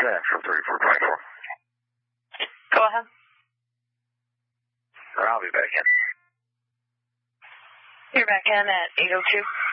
Jack from 3424. Go ahead. I'll be back in. You're back in at 8:02.